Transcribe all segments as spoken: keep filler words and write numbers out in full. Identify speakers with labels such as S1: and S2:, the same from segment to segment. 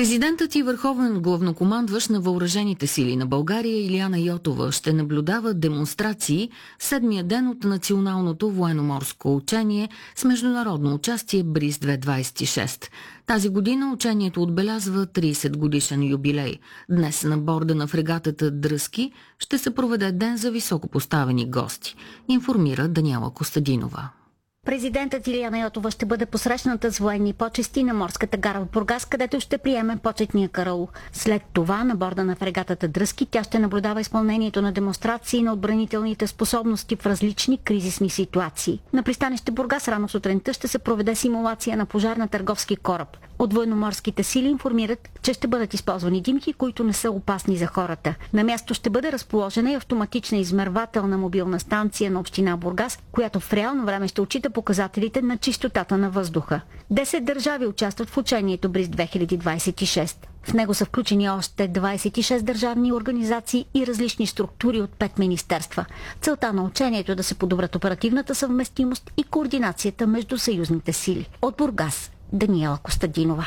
S1: Президентът и върховен главнокомандващ на въоръжените сили на България Илияна Йотова ще наблюдава демонстрации в седмия ден от националното военноморско учение с международно участие Бриз две хиляди двадесет и шест. Тази година учението отбелязва тридесет годишен юбилей. Днес на борда на фрегатата Дръзки ще се проведе ден за високопоставени гости, информира Даниела Костадинова.
S2: Президентът Илияна Йотова ще бъде посрещната с военни почести на морската гара в Бургас, където ще приеме почетния караул. След това на борда на фрегатата Дръзки тя ще наблюдава изпълнението на демонстрации на отбранителните способности в различни кризисни ситуации. На пристанище Бургас рано сутринта ще се проведе симулация на пожар на търговски кораб. От военноморските сили информират, че ще бъдат използвани димки, които не са опасни за хората. На място ще бъде разположена и автоматична измервателна мобилна станция на община Бургас, която в реално време ще отчита показателите на чистотата на въздуха. Десет държави участват в учението Бриз две хиляди двадесет и шест. В него са включени още двадесет и шест държавни организации и различни структури от пет министерства. Целта на учението е да се подобрят оперативната съвместимост и координацията между съюзните сили. От Бургас, Даниела Костадинова.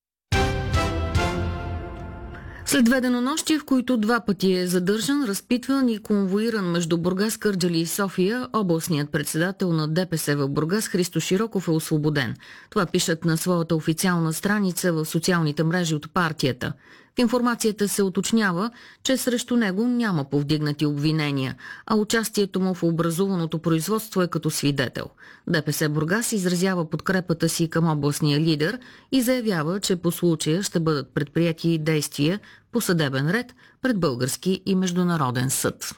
S1: След две денонощия, в които два пъти е задържан, разпитван и конвоиран между Бургас, Кърджали и София, областният председател на ДПС в Бургас Христо Широков е освободен. Това пишат на своята официална страница в социалните мрежи от партията. В информацията се уточнява, че срещу него няма повдигнати обвинения, а участието му в образуваното производство е като свидетел. ДПС Бургас изразява подкрепата си към областния лидер и заявява, че по случая ще бъдат предприяти действия по съдебен ред пред български и международен съд.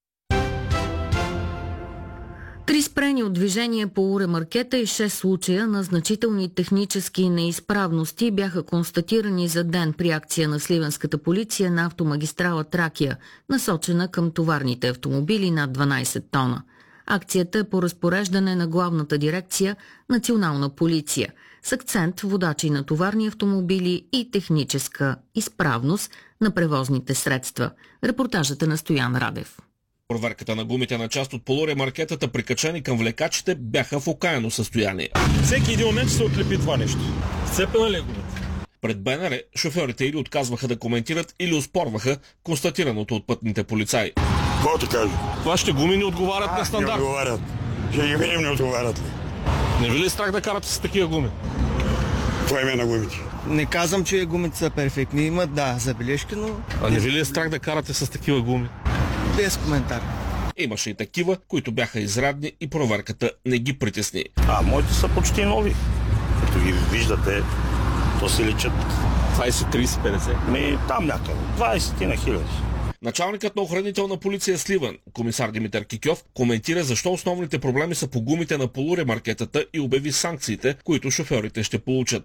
S1: Три спрени от движение по Уремаркета и шест случая на значителни технически неизправности бяха констатирани за ден при акция на сливенската полиция на автомагистрала Тракия, насочена към товарните автомобили над дванадесет тона. Акцията е по разпореждане на главната дирекция Национална полиция с акцент водачи на товарни автомобили и техническа изправност на превозните средства. Репортажът е на Стоян Радев.
S3: Проверката на гумите на част от полуремаркетата, прикачени към влекачите, бяха в окаяно състояние.
S4: Всеки един момент ще се отлепи това нещо. Сцепена ли е гумите?
S3: Пред БНР шофьорите или отказваха да коментират, или оспорваха констатираното от пътните полицаи.
S5: Какво ти кажа?
S4: Вашите гуми не отговарят
S5: а,
S4: на стандарт.
S5: Не отговарят. Ще ги видим, не отговарят ли.
S4: Не ви ли страх да карате с такива гуми?
S5: Това име на гумите.
S6: Не казвам, че гумите са перфектни. Имат, да, забележки, но...
S4: А не ви ли е страх да карате с такива гуми?
S6: Без коментар.
S3: Имаше и такива, които бяха изрядни и проверката не ги притесни.
S5: А, моите са почти нови. Като ги виждате, то си личат
S4: двадесет, тридесет, петдесет.
S5: Ми там някъде. двадесет на хиляди.
S3: Началникът на охранителна полиция Сливен, комисар Димитър Кикьов, коментира защо основните проблеми са по гумите на полуремаркетата и обяви санкциите, които шофьорите ще получат.